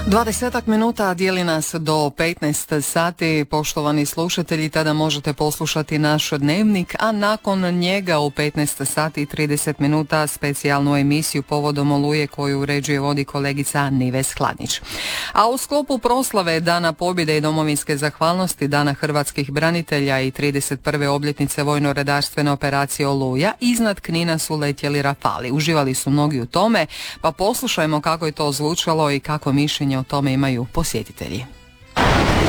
20 minuta dijeli nas do 15 sati, poštovani slušatelji, tada možete poslušati naš dnevnik, a nakon njega u 15 sati i 30 minuta specijalnu emisiju povodom Oluje koju uređuje vodi kolegica Nives Hladnić. A u sklopu proslave Dana pobjede i domovinske zahvalnosti, Dana hrvatskih branitelja i 31. obljetnice vojno-redarstvene operacije Oluja, iznad Knina su letjeli Rafali. Uživali su mnogi u tome, pa poslušajmo kako je to zvučalo i kako mišljenje o tome imaju posjetitelji.